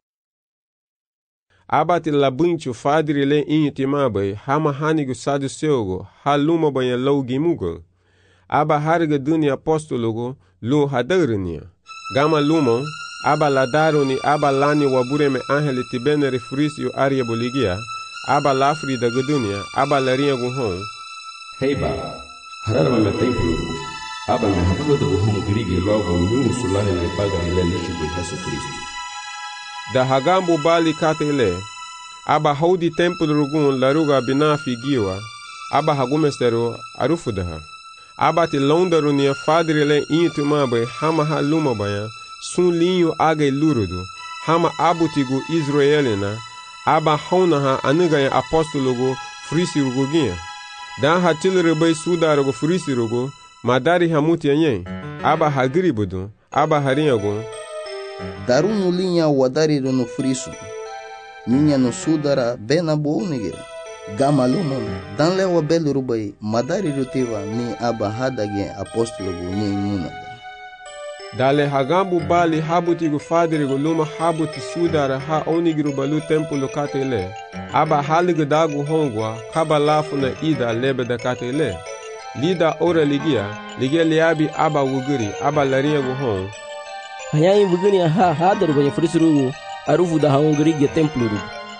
Abati labunchu fadri le inho timabai, hama hanigu saduceugo, haluma banha laugimugo. Aba harga duni apóstologo, lu hadarnia. Gama lumon, aba ladaroni, aba lani wabureme angele tibene refrisio aria boligia. Aba lafri da gadunia, aba larinha guhon. Heiba, hararma me templo. Aba me habuga da guhon grige logo nyungu sulane na ipaga ile lishi de Jesus Cristo. Da hagambo bali katele. Aba haudi templo rugun laruga binafi giwa. Aba hagumestero arufudaha. Aba ti londarunia fadrile intumabe hama haluma baya. Sun linho aga lurudu. Hama abutigu Israelina. Aba haunaha anigaya apóstologo frisiruguginha. Dan hatilrebai sudarogo frisirugo. Madari hamuti anyen. Aba hagribudu. Aba harinhago. Darunu linha wadariru no friso. Ninha no sudara bena bounigira. Gamalumon. Dan lewa belurubai. Madariru tiva ni aba hadage apóstologo ni imunada. Dale hagambu bali habutigu fadrigo luma habuti sudara ha onigiru balu templo katele. Aba haligu dagu hongwa kabalafu na ida lebe da katele. Lida ora ligia, ligia liabi aba wugiri, aba larinha guhon. Hanyain wugiri ha hadaru banha frisirugu, arufu da haongrigia templo rugu.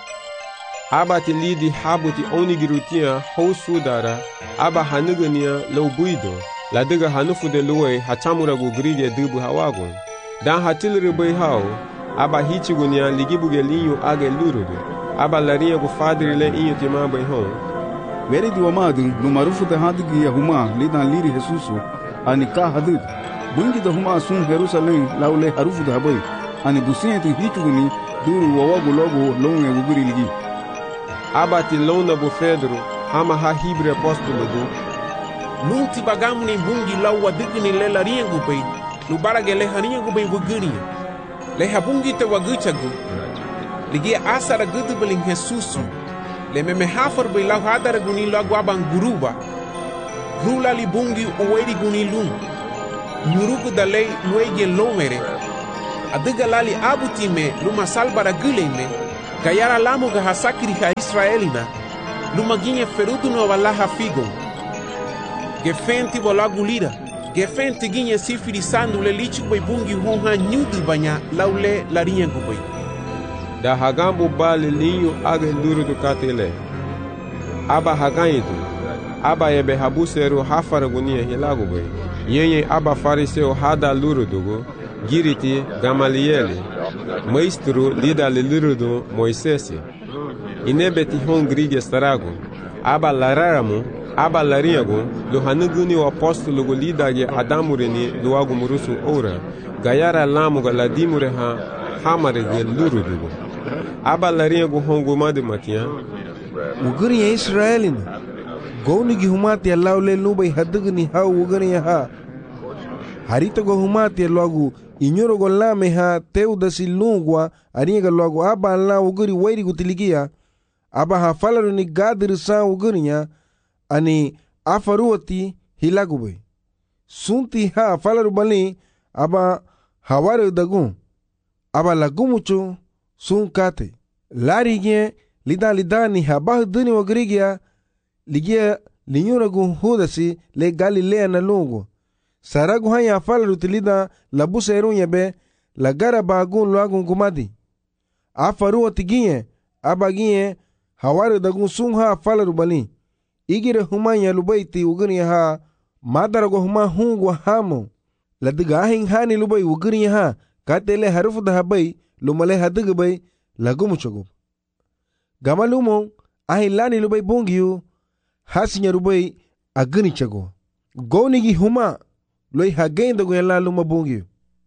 Aba ti lidi habuti onigiru tia hou sudara, aba hanugania loubuido. La diga hanufu de luwe hachamura gu grige dubu hawagun. Dan hatilri bai hao, aba hichigunia ligibuge linho age lurudu. Aba larinha gu fadri le inho tima bai hon. Veri di wamadu no marufu de hadigi ya huma lidan liri Jesusu ani ka hadid. Bungi da huma sun Jerusalém laule harufu de habai. Ani businti hichuguni duru wawagu logo longe guguri ligi. Aba ti lona bu Pedro, hama ha hibre apóstologo. Nunti bagamu ni bungi lau wadigi ni le laringu bei. Lubarage le haringu bei wugiri. Le habungi te waguchagu. Ligi asara gudu beling Jesusu. Le meme hafar bei lau hadara guni lau guaban guruba. Rula li bungi uweri guni lum. Nyuruku dalei luege lomere. Adiga lali abutime luma salbara guleme. Gayara lamu ga hasakiri ha Israelina. Luma ginye ferudu no valaha figo. Gefenti bolagu lira. Gefenti ginye sifiri sandu le lichi kwa bungi honha nyudu banya laule larinha kubai. Da hagambu bali linyu age luru du katele. Aba haganyidu. Aba yebe habuseru hafara gunia hilagu bai. Yenye aba fariseo hada luru dugu. Giriti Gamalieli. Maestro lida le luru du Moisesi. Inebeti hon grige staragu. Aba lararamu. Aba larinhagu. Lo hanuguni o apóstolo go lidage adamureni lo agu murusu ora. Gayara lamu ga ladimure ha hamare ge luru dugu. Aba larinhagu hongo made matia. Uguri ya Israelin. Goni gi humati ya laule nubai hadugni ha uguri ya ha. Harita go humati ya logu inyoro go lame ha teudasi lungwa aringa logu aba la uguri wairi gutiligia. Aba ha falaru ni gadir sa uguri ya ani afaruati hilagube. Sunti ha falaru bali aba hawaru dagun. Aba lagumucho sun kate. Lari gen lida lida ni habah duni wagrigia ligia linyura gu hudasi le Galilea na lungu. Saragu hanya falaru tilida labusa erunya be la gara bagun luagun gumadi. Afaruati ginye aba ginye hawaru dagun sun ha falaru bali. Igire humanya lubaiti uguni ha madarago huma hungwa hamo. Ladiga ahin hani lubai uguni ha katele harufu da habai lumale hadiga bai lagumuchogo. Gamalumo ahin lani lubai bungiyu hasinya lubai aguni chago. Gonigi huma loi hagain dago yala luma bungiyu.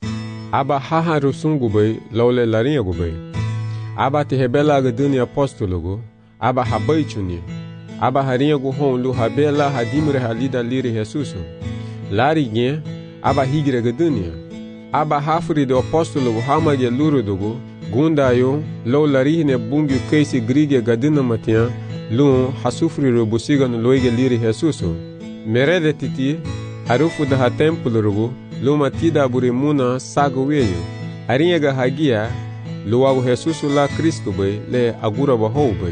Aba haha rusungu bai laule larinha gu bai. Aba te hebela ga duni apostologo. Aba habai chuni. Aba harinha gu hon lu habela hadimre halida liri Jesuso. Lari gen, aba higre ga dunia. Aba hafuri de apostolo gu hamage luru dugu. Gunda yo, lo larihne bungi keisi grige gadina matian. Lu hasufri robusiga no loige liri Jesuso. Merede titi, harufu da ha templo rugu. Lu matida burimuna sago weyo. Harinha ga hagia, lu agu Jesuso la Cristo bay, le agura bahou bay.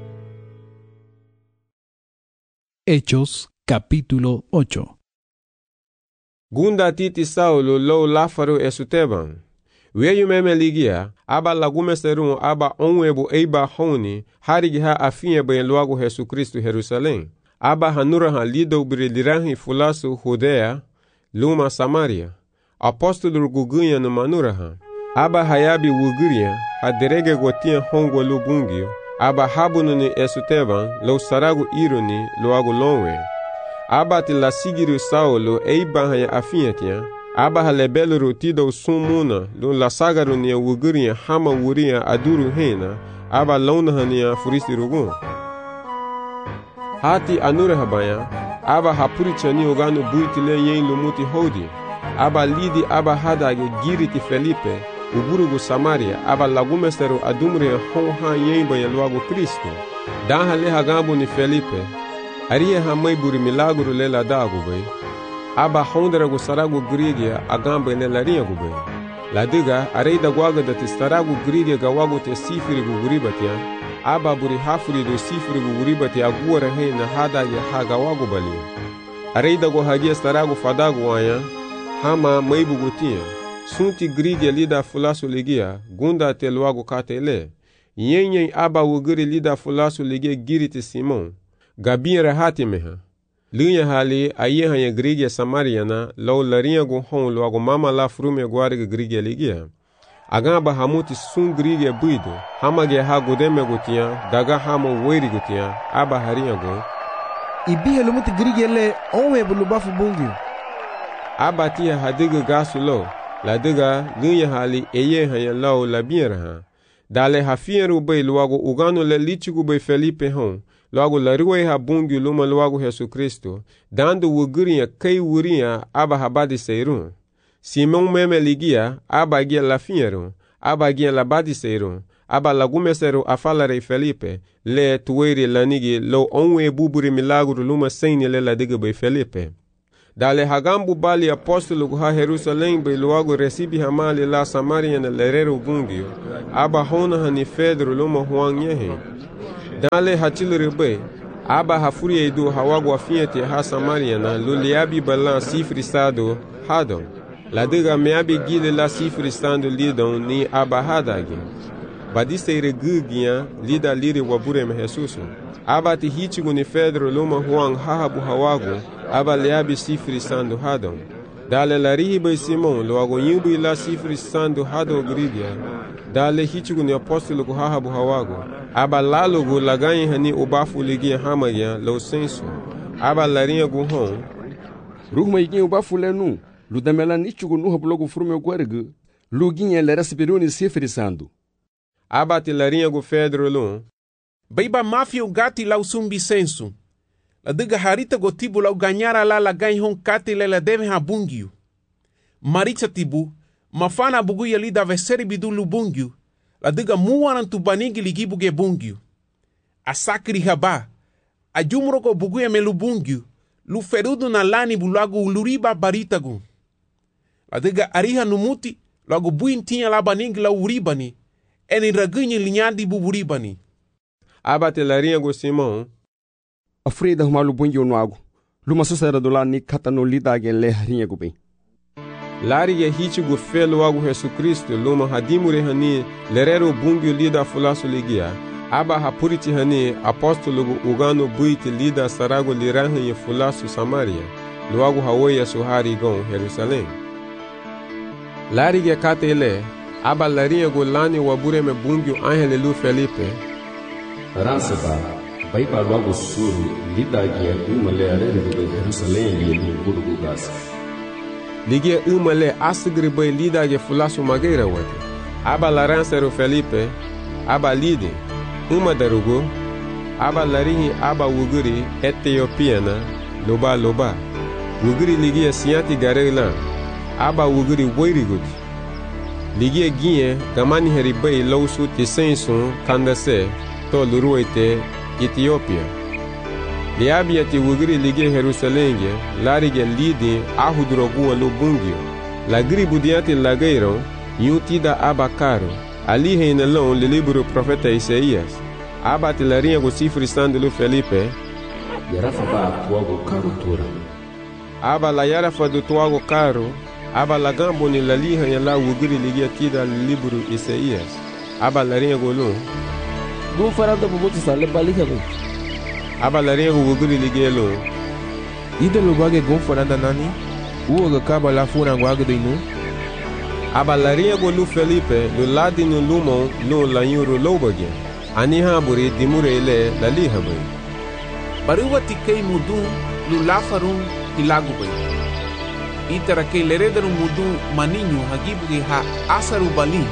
Hechos capítulo ocho. Gunda titi Saulo lo lafaru esuteban. Weyu meme ligia, aba lagume serun aba onwebu eiba honi, harigi ha afinye bayan luagu Jesu Kristu Jerusalem. Aba hanura ha lido brilirahi fulasu Judea, luma Samaria. Apostolo gugunya no manura ha. Aba hayabi wuguria, ha derege gotia hongo lubungio. Aba habunu ni esuteban, lo saragu ironi, lo agu lonwe. Aba ti la sigiru Saulo eiba haya afinyetia. Aba halebelu rotido sumuna, lo la sagaru ni wuguria hama wuria aduru hena. Aba lona hania furisi rugun. Hati anure habaya. Aba hapuri chani ogano buitile yen lumuti hodi. Aba lidi aba hadage giriti Felipe. Uburugu Samaria, aba lagumesteru adumre honha yemba ya luagu Kristo. Dan hale hagambu ni Felipe. Arie hamai buri milaguru lela dagu bay. Aba honderagu saragu grigia agamba ne larinha gu bay. Ladiga areida guaga da tistaragu grigia gawagu te sifiri gu guribatia. Aba buri hafuri do sifiri gu guribati aguara he na hada ya haga wagu bali. Areida gu hagia staragu fadagu wanya. Hama maibu gutia. Sunti grige lida fulasu ligia, gunda te luagu katele. Yenyen aba wuguri lida fulasu ligia giriti Simon. Gabin rahati meha. Lunya hali ayeha ya grige Samariana, lau larinha gu hon luagu mama la frume guarige grige ligia. Agamba hamuti sun grige buido, hamage ha gudeme gutia, daga hamo weiri gutia, aba harinha gu. Ibihe lumuti grige le onwe bulubafu bungi. Aba tia hadiga gasu lo. La diga lunya hali eye hanya lao la biera ha. Dale hafieru bay luagu ugano le lichigu bay Felipe hon. Luagu la ruwe ha bungi luma luagu Jesu Kristo. Dando wuguria kei wuria aba habadi seirun. Simon meme ligia aba gia la fieru. Aba gia la badi seirun. aba lagumesero afalare Felipe le tuweri lanigi lo onwe buburi milagro luma seni le la diga bay Felipe. Dale hagambu bali apostolo ha Jerusalém bay luago recibi hamali la Samaria na lerero bungio aba hona hani Pedro luma huanyehe. Dale hachilere bay aba hafuri edu hawago afiete ha Samaria na luliabi balan sifri sado hadon. La diga meabi gile la sifri stando lidon ni aba hadagi. Badiste ire gugia lida liri wabure me Jesus. Aba ti hitigu ni Pedro luma huang hahabu hawago aba leabi sifri stando hadon. Dale la rihiba Simon lo ago nyubu ila sifri stando hado grigia. Dale hitigu ni apostolo ku hahabu hawago aba lalogo laganyi hani ubafu ligia hamagia lo senso. Aba larinha gu hon ruhma igi ubafu lenu ludamela nichugu nuha blogo frume guergu luginha lera sibiruni sifri stando. Aba ti larinha gu Pedro lo Beiba mafia o gati lau sumbi senso. La diga harita go tibu lau ganyara la la ganyi hon kati le la deve ha bungio. Maricha tibu, mafana bugu ya lida veseri bidu lu bungio. La diga muwaran tu banigi ligi buge bungio. Asakri haba. Ajumroko bugu ya melu bungio. Lu ferudu na lani bulagu uluriba baritagu. La diga ariha numuti, lagu buin tinya la banigi la uribani. Eni ragunyi linyadi buburibani. Aba te larinha go Simon Afrida humalu bunjo no ago luma sosera do la ni kata no lida gen le harinha go bem. Lari ye hiti go felo ago Jesus Cristo luma hadimure hani lerero bungio lida fulaso ligia. Aba hapuriti hani apostolo go ugano buiti lida sarago lirahan ye fulaso Samaria. Luago hawoya suhari gon Jerusalém. Lari ye kata ele aba larinha go lani wabure me bungio angele lu Felipe. Ransaba, vai para logo suru, lida guia uma le arere do Jerusalém e no burgo gas. Ligia uma le asgri bai lida ge fulasu mageira wate. Aba la ransero Felipe, aba lide, uma darugo, aba larihi aba wuguri Etiopiana, loba loba. Wuguri ligia siati garela, aba wuguri woirigut. Ligia guia gamani heribai lausu tisensun kandase. To luruite Ethiopia. Liabia ti wugiri lige Jerusalenge, larige lidi ahudrogu alu bungio. Lagri budiati lageiro, yutida abacaro. Ali heinelon le libro profeta Isaías. Abati larinha go sifri standelu Felipe. Yarafa ba tuago caro tura. Aba la yarafa do tuago caro. Aba la gambo ni la liha ya la wugiri lige tida le libro Isaías. Aba larinha go lo. Dum farado bubuti sale balika go. Aba larinha go wugiri lige lo. Ida lo bage gon farada nani? Uo ga kaba la fura ngwaga do inu? Aba larinha go lu Felipe lo ladi no lumo lo la yuro lo bage. Ani haburi dimure ile la liha bai. Baruwa tikei mudum lu lafarun ilagu bai. Itara kei leredaru mudum maninho hagibuge ha asaru bali.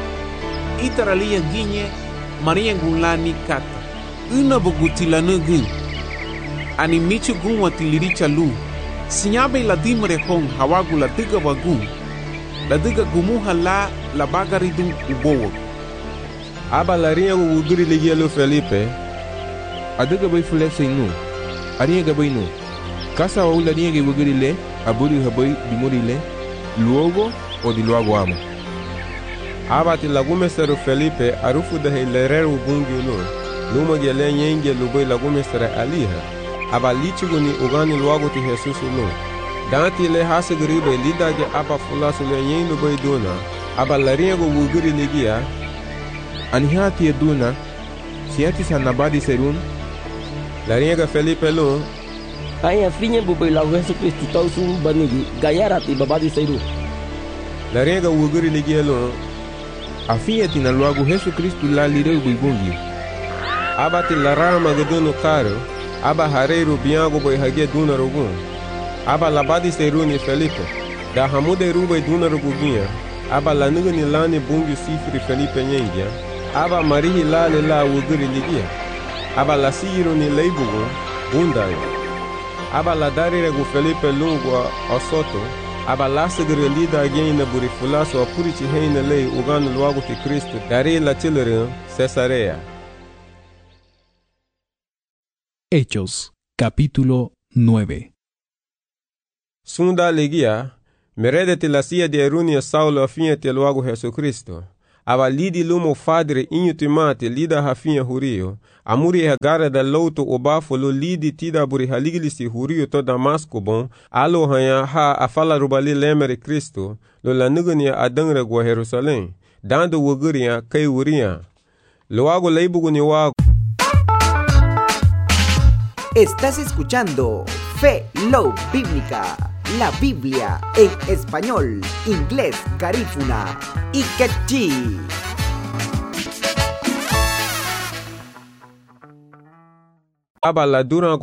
Itara liya ginye Maria gunlani kata. Una bogutila nugin. Ani michu gun watiliricha lu. Sinyabe la dimre hong hawagu la diga wagun. La diga gumuha la la bagaridun ubowo. Aba la rinha go wugiri ligia lo Felipe. Adiga bai fulese inu. Arinha ga bai nu. Kasa wa ula rinha ga wugiri le. Aburi habai dimuri le. Luogo o di luago amo. Aba ti lagumesero Felipe arufu da heilerero bungio lo. Luma gele nyenge lubai lagumesera aliha. Aba lichigu ni ugani luago ti Jesus lo. Danti le hasagribe lidage aba fulasu le nyen lubai dona. Aba laringo wugiri ligia. Anihati e duna. Siati sanabadi serun. Laringa Felipe lo. Aya finha bubai lago Jesus Cristo tau sum banigi gayarati babadi seru. Laringa wugiri ligia lo. Afiati na luago Jesus Cristo la lireu bibungi. Aba ti larama gaduno caro. Aba hareiro biango boi hage duna rogun. Aba labadi seruni Felipe. Da hamude rubai duna roguginha. Aba lanugani lani bungi sifri Felipe nyengia. Aba marihi lale la wugiri ligia. Aba la siro ni leibugu bundai. Aba la darire gu Felipe lungo osoto. aba lasegre lida gena buri fulaso apurici heina lei ugano luago ti Cristo dari la chilere Cesarea. Hechos, capítulo nueve. Sunda legia, meredete la sia de erunia Saulo afinha te luago Jesucristo. Aba lidi lumo fadre inho timate lida hafinha hurio. Amuri hagara da louto obafolo lidi tida buri haligilisi hurio to Damasco bon. Alo hanya ha afala rubali lemere Cristo. Lo la nugania adangre gwa Jerusalém. Dando wuguria kai wuria. Luago leibugu ni wago. Estás escuchando Fe Love Bíblica, la Biblia en español, inglés, garífuna y quechí. Aba la dura